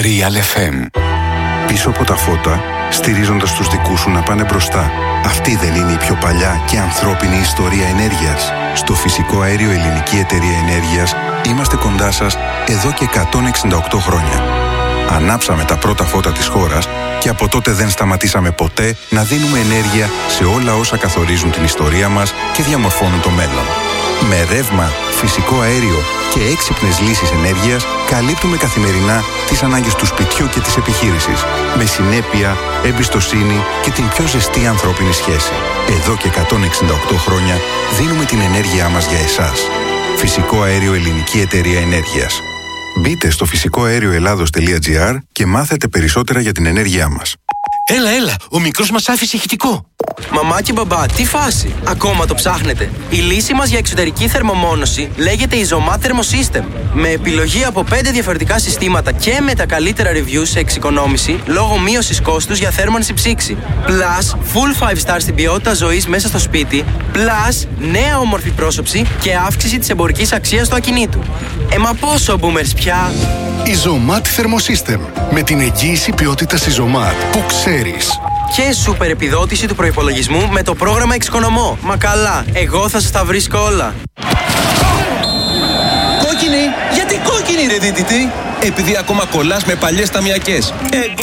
Real FM. Πίσω από τα φώτα, στηρίζοντας τους δικούς σου να πάνε μπροστά. Αυτή δεν είναι η πιο παλιά και ανθρώπινη ιστορία ενέργειας? Στο Φυσικό Αέριο Ελληνική Εταιρεία Ενέργειας είμαστε κοντά σας εδώ και 168 χρόνια. Ανάψαμε τα πρώτα φώτα της χώρας και από τότε δεν σταματήσαμε ποτέ να δίνουμε ενέργεια σε όλα όσα καθορίζουν την ιστορία μας και διαμορφώνουν το μέλλον. Με ρεύμα, φυσικό αέριο και έξυπνες λύσεις ενέργειας καλύπτουμε καθημερινά τις ανάγκες του σπιτιού και της επιχείρησης, με συνέπεια, εμπιστοσύνη και την πιο ζεστή ανθρώπινη σχέση. Εδώ και 168 χρόνια δίνουμε την ενέργειά μας για εσάς. Φυσικό Αέριο Ελληνική Εταιρεία Ενέργειας. Μπείτε στο φυσικοαέρioελλάδος.gr και μάθετε περισσότερα για την ενέργειά μας. Έλα, ο μικρός μας άφησε ηχητικό. Μαμά και μπαμπά, τι φάση? Ακόμα το ψάχνετε? Η λύση μας για εξωτερική θερμομόνωση λέγεται Isomat Thermosystem. Με επιλογή από 5 διαφορετικά συστήματα και με τα καλύτερα reviews σε εξοικονόμηση λόγω μείωσης κόστους για θέρμανση ψήξη. Plus, full 5 star στην ποιότητα ζωής μέσα στο σπίτι. Plus, νέα όμορφη πρόσωψη και αύξηση της εμπορικής αξίας του ακινήτου. Μα πόσο boomers πια? Isomat Thermosystem. Με την εγγύηση ποιότητας Isomat που ξέρεις. Και σούπερ επιδότηση του προϋπολογισμού με το πρόγραμμα Εξοικονομώ. Μα καλά, εγώ θα σας τα βρίσκω όλα. Κόκκινη! Γιατί κόκκινη ρε δίτητη? Επειδή ακόμα κολλάς με παλιές ταμιακές.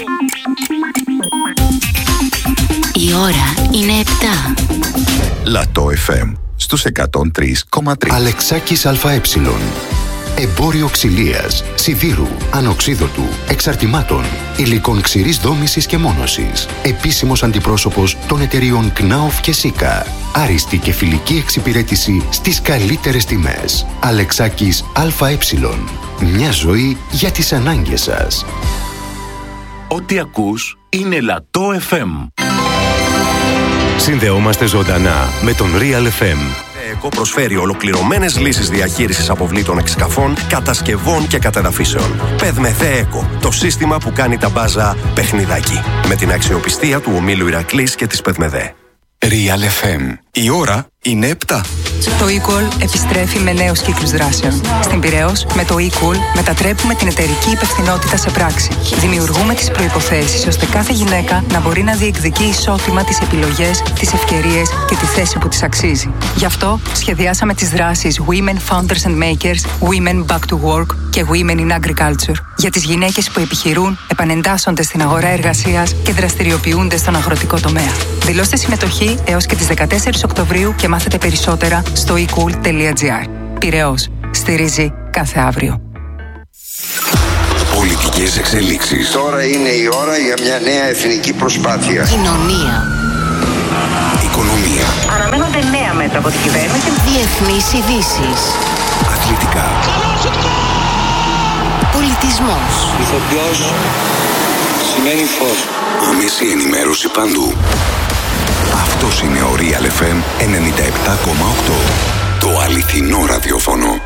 Η ώρα είναι 7. Λατό FM στους 103,3. Αλεξάκης ΑΕ. Εμπόριο ξυλίας, σιδήρου, ανοξίδωτου, εξαρτημάτων, υλικών ξηρής δόμησης και μόνωσης. Επίσημος αντιπρόσωπος των εταιριών ΚΝΑΟΦ και ΣΥΚΑ. Άριστη και φιλική εξυπηρέτηση στις καλύτερες τιμές. Αλεξάκης ΑΕ. Μια ζωή για τις ανάγκες σας. Ό,τι ακούς είναι Λατό FM. Συνδεόμαστε ζωντανά με τον Real FM. ΕΚΟ προσφέρει ολοκληρωμένες λύσεις διαχείρισης αποβλήτων εξκαφών, κατασκευών και κατεδαφίσεων. Πεδμεθέ ΕΚΟ, το σύστημα που κάνει τα μπάζα παιχνιδάκι. Με την αξιοπιστία του ομίλου Ηρακλής και της Πεδμεθέ. Real FM. Η ώρα είναι 7. Το eCall επιστρέφει με νέους κύκλους δράσεων. Στην Πειραιώς, με το eCall μετατρέπουμε την εταιρική υπευθυνότητα σε πράξη. Δημιουργούμε τις προϋποθέσεις ώστε κάθε γυναίκα να μπορεί να διεκδικεί ισότιμα τις επιλογές, τις ευκαιρίες και τη θέση που της αξίζει. Γι' αυτό σχεδιάσαμε τις δράσεις Women Founders and Makers, Women Back to Work και Women in Agriculture. Για τις γυναίκες που επιχειρούν, επανεντάσσονται στην αγορά εργασίας και δραστηριοποιούνται στον αγροτικό τομέα. Δηλώστε συμμετοχή έως και τις 14 Οκτωβρίου και μάθετε περισσότερα στο ecool.gr. Πειραιώς. Στηρίζει κάθε αύριο. Πολιτικές εξελίξεις. Τώρα είναι η ώρα για μια νέα εθνική προσπάθεια. Κοινωνία. Οικονομία. Αναμένονται νέα μέτρα από την κυβέρνηση. Διεθνείς ειδήσεις. Αθλητικά. Πολιτισμός. Ηθοποιός σημαίνει φως. Άμεση ενημέρωση παντού. Αυτός είναι ο Real FM 97,8. Το αληθινό ραδιόφωνο.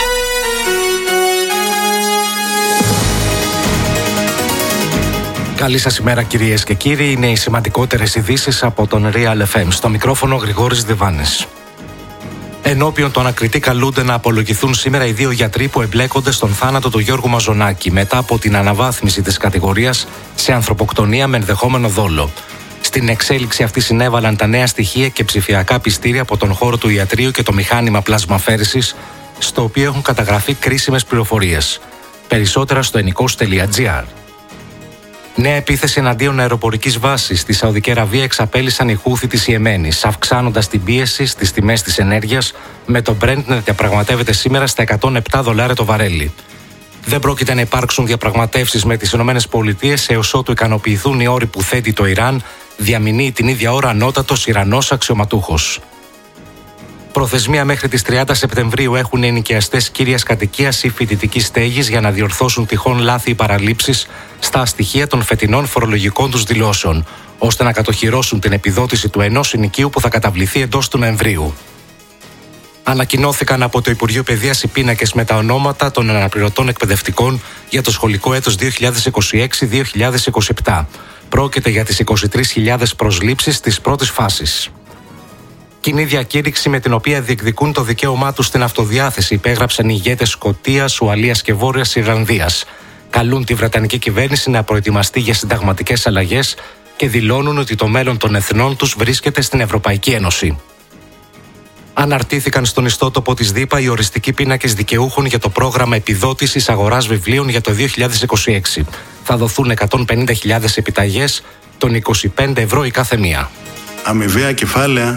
Καλή σας ημέρα κυρίες και κύριοι. Είναι οι σημαντικότερες ειδήσεις από τον Real FM. Στο μικρόφωνο Γρηγόρης Διβάνης. Ενώπιον του ανακριτή καλούνται να απολογηθούν σήμερα οι 2 γιατροί που εμπλέκονται στον θάνατο του Γιώργου Μαζονάκη μετά από την αναβάθμιση της κατηγορίας σε ανθρωποκτονία με ενδεχόμενο δόλο. Στην εξέλιξη αυτή συνέβαλαν τα νέα στοιχεία και ψηφιακά πιστήρια από τον χώρο του ιατρείου και το μηχάνημα πλασμαφέρησης, στο οποίο έχουν καταγραφεί κρίσιμες πληροφορίες. Περισσότερα στο ennikos.gr. Νέα επίθεση εναντίον αεροπορικής βάσης στη Σαουδική Αραβία εξαπέλυσαν οι Χούθι της Ιεμένης, αυξάνοντας την πίεση στις τιμές της ενέργειας, με το Brent να διαπραγματεύεται σήμερα στα $107 το βαρέλι. Δεν πρόκειται να υπάρξουν διαπραγματεύσεις με τις ΗΠΑ έως ότου ικανοποιηθούν οι όροι που θέτει το Ιράν, διαμηνύει την ίδια ώρα ανώτατος Ιρανός αξιωματούχος. Προθεσμία μέχρι τις 30 Σεπτεμβρίου έχουν οι ενοικιαστές κύριας κατοικίας ή φοιτητικής στέγης για να διορθώσουν τυχόν λάθη ή παραλήψεις στα στοιχεία των φετινών φορολογικών τους δηλώσεων, ώστε να κατοχυρώσουν την επιδότηση του ενός συνοικίου που θα καταβληθεί εντός του Νοεμβρίου. Ανακοινώθηκαν από το Υπουργείο Παιδείας οι πίνακες με τα ονόματα των αναπληρωτών εκπαιδευτικών για το σχολικό έτος 2026-2027. Πρόκειται για τις 23.000 προσλήψεις της πρώτης φάσης. Κοινή διακήρυξη με την οποία διεκδικούν το δικαίωμά τους στην αυτοδιάθεση υπέγραψαν οι ηγέτες Σκωτίας, Ουαλίας και Βόρειας Ιρλανδίας. καλούν τη Βρετανική κυβέρνηση να προετοιμαστεί για συνταγματικές αλλαγές και δηλώνουν ότι το μέλλον των εθνών τους βρίσκεται στην Ευρωπαϊκή Ένωση. Αναρτήθηκαν στον ιστότοπο της ΔΥΠΑ οι οριστικοί πίνακες δικαιούχων για το πρόγραμμα επιδότησης αγοράς βιβλίων για το 2026. Θα δοθούν 150.000 επιταγές των 25 ευρώ η κάθε μία. Αμοιβαία κεφάλαια.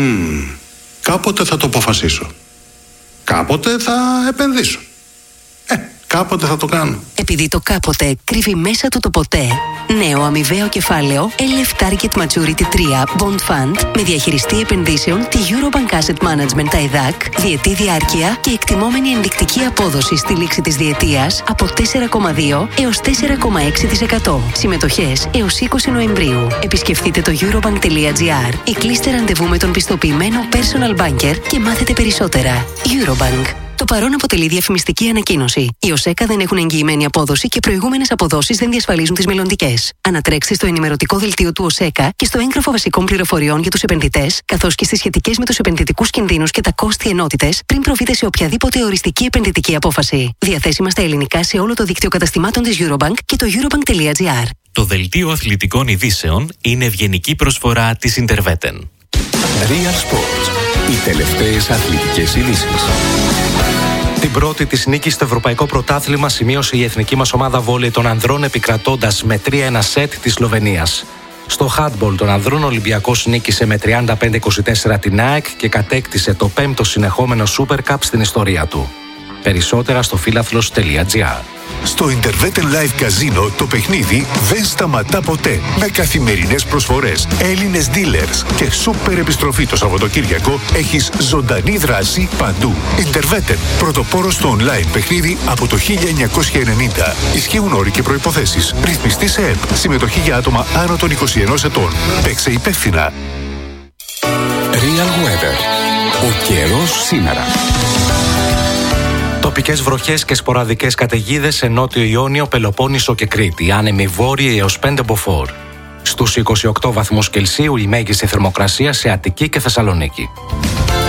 Κάποτε θα το αποφασίσω. Κάποτε θα επενδύσω. Κάποτε θα το κάνω. Επειδή το κάποτε κρύβει μέσα του το ποτέ. Νέο αμοιβαίο κεφάλαιο LF Target Maturity 3 Bond Fund με διαχειριστή επενδύσεων τη Eurobank Asset Management ΤΑΕΔΑΚ, διετή διάρκεια και εκτιμόμενη ενδεικτική απόδοση στη λήξη της διετίας από 4,2 έως 4,6%. Συμμετοχές έως 20 Νοεμβρίου. Επισκεφτείτε το eurobank.gr ή κλείστε ραντεβού με τον πιστοποιημένο Personal Banker και μάθετε περισσότερα. Eurobank. Το παρόν αποτελεί διαφημιστική ανακοίνωση. Οι ΟΣΕΚΑ δεν έχουν εγγυημένη απόδοση και προηγούμενες αποδόσεις δεν διασφαλίζουν τις μελλοντικές. Ανατρέξτε στο ενημερωτικό δελτίο του ΟΣΕΚΑ και στο έγγραφο βασικών πληροφοριών για τους επενδυτές, καθώς και στις σχετικές με τους επενδυτικούς κινδύνους και τα κόστη ενότητες, πριν προβείτε σε οποιαδήποτε οριστική επενδυτική απόφαση. Διαθέσιμα στα ελληνικά σε όλο το δίκτυο καταστημάτων της Eurobank και το eurobank.gr. Το δελτίο αθλητικών ειδήσεων είναι ευγενική προσφορά της Interveten. Real Sports. Οι τελευταίες αθλητικές ειδήσεις. Την πρώτη της νίκη στο Ευρωπαϊκό Πρωτάθλημα σημείωσε η εθνική μας ομάδα βόλεϊ των ανδρών επικρατώντας με 3-1 σετ της Σλοβενίας. Στο handball των ανδρών ο Ολυμπιακός νίκησε με 35-24 την ΑΕΚ και κατέκτησε το 5ο συνεχόμενο Super Cup στην ιστορία του. Περισσότερα στο φίλαθλος.gr. Στο Interveten Live Casino το παιχνίδι δεν σταματά ποτέ. Με καθημερινές προσφορές, Έλληνες dealers και σούπερ επιστροφή το Σαββατοκύριακο έχεις ζωντανή δράση παντού. Interveten, πρωτοπόρος στο online παιχνίδι από το 1990. Ισχύουν όροι και προϋποθέσεις. Ρυθμιστή σε ΕΠ. Συμμετοχή για άτομα άνω των 21 ετών. Παίξε υπεύθυνα. Real Weather. Ο καιρός σήμερα. Τοπικές βροχές και σποραδικές καταιγίδες σε Νότιο Ιόνιο, Πελοπόννησο και Κρήτη. Άνεμοι βόρειοι έως 5 μποφόρ. Στους 28 βαθμούς Κελσίου η μέγιστη θερμοκρασία σε Αττική και Θεσσαλονίκη.